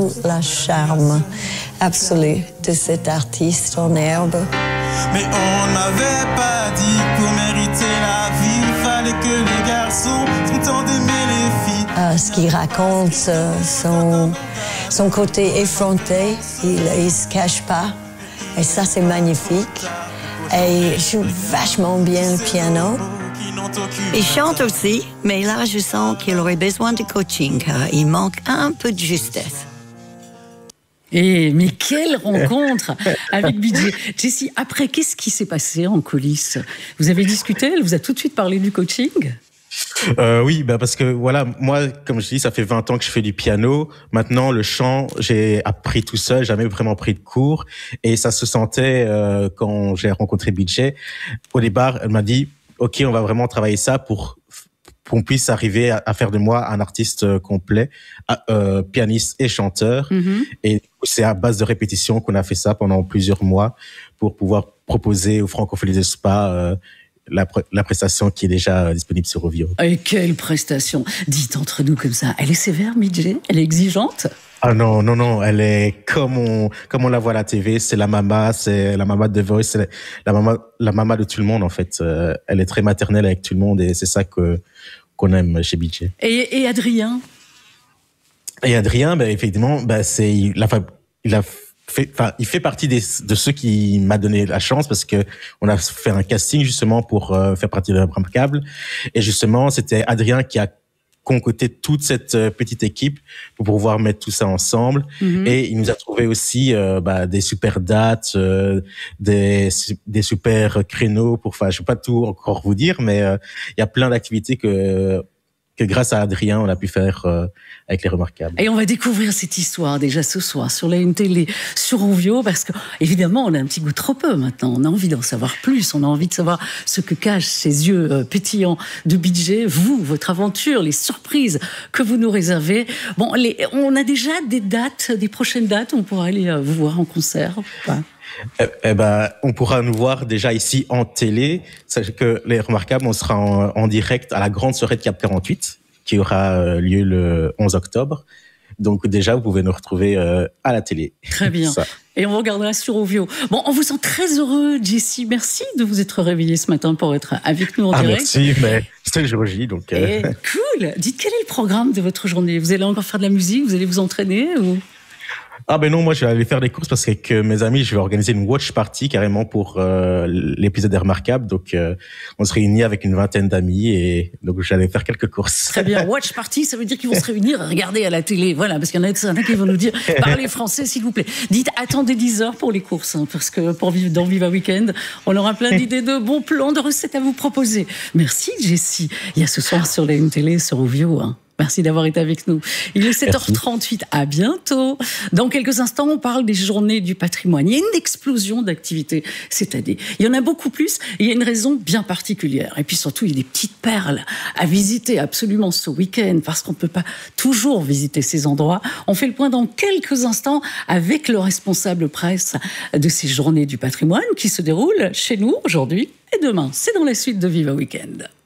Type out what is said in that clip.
La charme absolu de cet artiste en herbe. Mais on m'avait pas dit que pour mériter la vie, il fallait que les garçons s'entendent aimer les filles. Ce qu'il raconte, son côté effronté, il se cache pas. Et ça, c'est magnifique. Et il joue vachement bien le piano. Il chante aussi, mais là, je sens qu'il aurait besoin de coaching, car il manque un peu de justesse. Mais quelle rencontre avec Bee-Gee. Jessie, après, qu'est-ce qui s'est passé en coulisses? Vous avez discuté? Elle vous a tout de suite parlé du coaching? Oui, parce que voilà, moi, comme je dis, ça fait 20 ans que je fais du piano. Maintenant, le chant, j'ai appris tout seul, jamais vraiment pris de cours. Et ça se sentait quand j'ai rencontré Bee-Gee. Au départ, elle m'a dit, OK, on va vraiment travailler ça pour qu'on puisse arriver à faire de moi un artiste complet, pianiste et chanteur. Mm-hmm. Et c'est à base de répétition qu'on a fait ça pendant plusieurs mois pour pouvoir proposer aux francophones de Spa la prestation qui est déjà disponible sur Rovio. Et quelle prestation! Dites entre nous comme ça, elle est sévère, Bee-Gee? Elle est exigeante? Ah non, elle est comme on la voit à la TV, c'est la maman de The Voice, c'est la maman de tout le monde en fait. Elle est très maternelle avec tout le monde et c'est ça qu'on aime chez Bee-Gee. Et Adrien? Et Adrien, effectivement, il fait partie de ceux qui m'a donné la chance parce que on a fait un casting justement pour faire partie de Remarquable. Et justement, c'était Adrien qui a concocté toute cette petite équipe pour pouvoir mettre tout ça ensemble. Mm-hmm. Et il nous a trouvé aussi des super dates, des super créneaux je ne vais pas tout encore vous dire, mais il y a plein d'activités que grâce à Adrien, on a pu faire avec les Remarquables. Et on va découvrir cette histoire déjà ce soir sur la Une Télé, sur Rovio, parce que évidemment, on a un petit goût trop peu maintenant. On a envie d'en savoir plus. On a envie de savoir ce que cachent ces yeux pétillants de Bee-Gee, vous, votre aventure, les surprises que vous nous réservez. Bon, on a déjà des dates, des prochaines dates. On pourra aller vous voir en concert. On pourra nous voir déjà ici en télé. Sachez que les Remarquables, on sera en direct à la grande soirée de Cap 48 qui aura lieu le 11 octobre. Donc déjà, vous pouvez nous retrouver à la télé. Très bien. Et on regardera sur Rovio. Bon, on vous sent très heureux, Jessie. Merci de vous être réveillé ce matin pour être avec nous en direct. Merci, mais c'est le jour J, donc... Cool. Dites, quel est le programme de votre journée? Vous allez encore faire de la musique? Vous allez vous entraîner ou... Non, moi je vais aller faire des courses parce qu'avec mes amis, je vais organiser une watch party carrément pour l'épisode des Remarquables. Donc on se réunit avec une vingtaine d'amis et donc j'allais faire quelques courses. Très bien, watch party, ça veut dire qu'ils vont se réunir et regarder à la télé. Voilà, parce qu'il y en a certains qui vont nous dire parlez français s'il vous plaît. Dites attendez 10 heures pour les courses, parce que pour vivre dans Viva Weekend, on aura plein d'idées de bons plans, de recettes à vous proposer. Merci Jessie. Il y a ce soir sur la Une Télé, sur Rovio, Merci d'avoir été avec nous. Il est 7h38. À bientôt. Dans quelques instants, on parle des journées du patrimoine. Il y a une explosion d'activités cette année. Il y en a beaucoup plus. Et il y a une raison bien particulière. Et puis surtout, il y a des petites perles à visiter absolument ce week-end parce qu'on ne peut pas toujours visiter ces endroits. On fait le point dans quelques instants avec le responsable presse de ces journées du patrimoine qui se déroulent chez nous aujourd'hui et demain. C'est dans la suite de Viva Weekend.